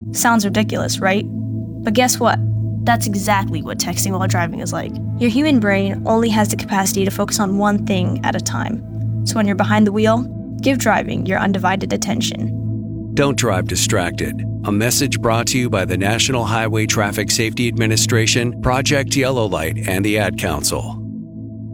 Sounds ridiculous, right? But guess what? That's exactly what texting while driving is like. Your human brain only has the capacity to focus on one thing at a time. So when you're behind the wheel, give driving your undivided attention. Don't drive distracted. A message brought to you by the National Highway Traffic Safety Administration, Project Yellow Light, and the Ad Council.